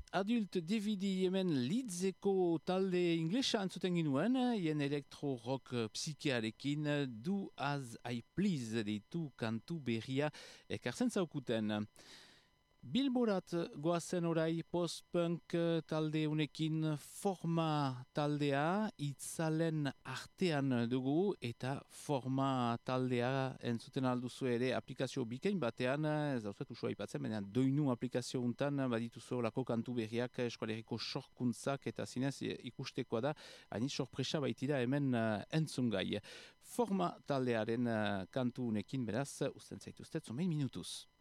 Adult DVD hemen Lidzeko talde inglesa entzuten ginuen, hien elektro-rock psikearekin Do As I Please deitu kantu berria ekartzen zaukuten. Bilborat goazen orai post-punk talde unekin Forma taldea itzalen artean dugu eta Forma taldea entzuten alduzu ere aplikazio bikain batean, ez dauzuet usua ipatzen, baina doinu aplikazio untan badituzu lako kantu berriak eskualeriko sorkuntzak eta zinez ikustekoa da, hain sorpresa baitira hemen entzungai. Forma taldearen kantu unekin beraz, usten zaituztet, zomein minutuz.